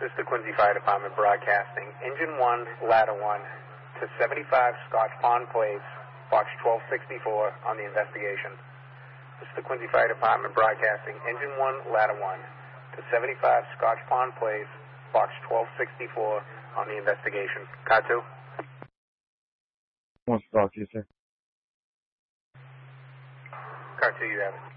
This is the Quincy Fire Department broadcasting. Engine 1, Ladder 1 to 75 Scotch Pond Place, Box 1264 on the investigation. This is the Quincy Fire Department broadcasting. Engine 1, Ladder 1 to 75 Scotch Pond Place, Box 1264 on the investigation. Car 2? Wants to talk to you, sir. Car 2, you have it.